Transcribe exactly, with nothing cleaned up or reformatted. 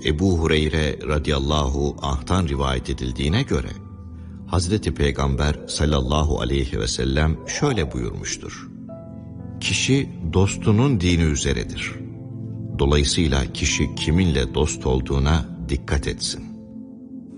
Ebu Hureyre radıyallahu anh'tan rivayet edildiğine göre Hazreti Peygamber sallallahu aleyhi ve sellem şöyle buyurmuştur: Kişi dostunun dini üzeredir. Dolayısıyla kişi kiminle dost olduğuna dikkat etsin.